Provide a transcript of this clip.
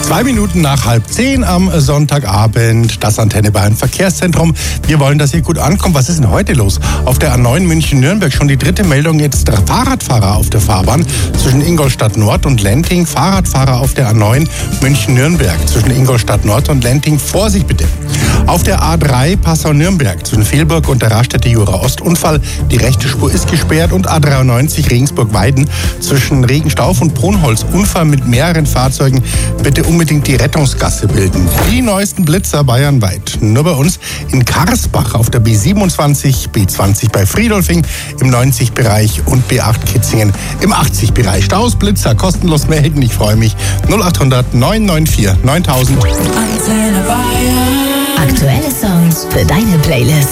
2 Minuten nach 9:30 am Sonntagabend, das Antenne Bayern Verkehrszentrum. Wir wollen, dass ihr gut ankommt. Was ist denn heute los? Auf der A9 München-Nürnberg schon die dritte Meldung, jetzt der Fahrradfahrer auf der Fahrbahn zwischen Ingolstadt Nord und Lenting. Fahrradfahrer auf der A9 München-Nürnberg zwischen Ingolstadt Nord und Lenting. Vorsicht bitte. Auf der A3 Passau-Nürnberg zwischen Velburg und der Raststätte Jura Ost Unfall. Die rechte Spur ist gesperrt und A93 Regensburg-Weiden zwischen Regenstauf und Brunholz. Unfall mit mehreren Fahrzeugen. Bitte unbedingt die Rettungsgasse bilden. Die neuesten Blitzer bayernweit. Nur bei uns in Karsbach auf der B27, B20 bei Friedolfing im 90-Bereich und B8 Kitzingen im 80-Bereich. Staus, Blitzer, kostenlos melden. Ich freue mich. 0800 994 9000. Aktuelle Songs für deine Playlist.